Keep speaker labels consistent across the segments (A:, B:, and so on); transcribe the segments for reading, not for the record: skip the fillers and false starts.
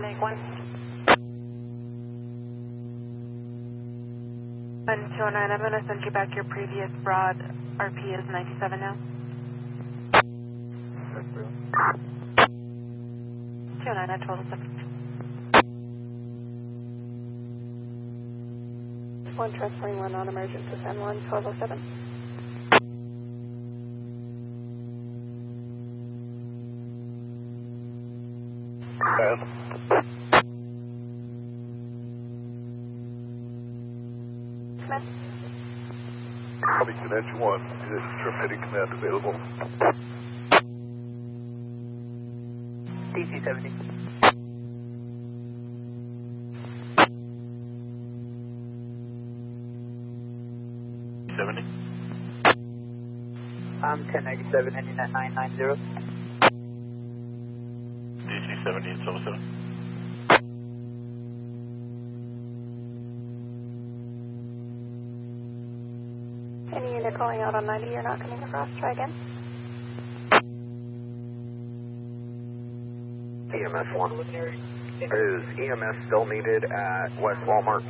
A: Mike 1. 209, I'm going to send you back your previous broad. RP is 97 now. 209 at 1207.
B: One transferring one non-emergent to San Juan, 1207. Command.
C: Copy, Connection 1. This is terminating command available.
D: DC 70. I'm 1097 ending at 990.
C: DC 70 and 77.
B: Any unit calling out on 90, you're not coming across. Try again.
E: EMS 1. Is EMS still needed at West Walmart?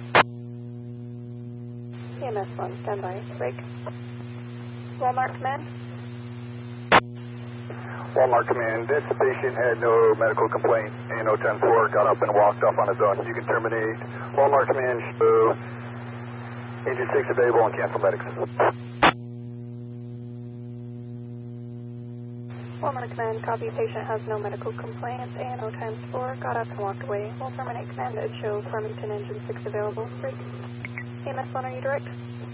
B: EMS 1, stand by. Break. Walmart command.
C: Walmart command, this patient had no medical complaint. ANO 10-4 got up and walked off on his own. You can terminate. Walmart command, show engine 6 available and cancel medics.
B: Walmart command, copy. Patient has no medical complaints. ANO 10-4 got up and walked away. We'll terminate command and show Farmington engine 6 available. Break. EMS 1, are you direct?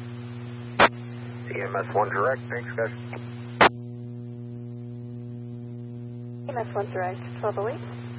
E: EMS 1 direct, thanks guys.
B: EMS 1 direct, 1208.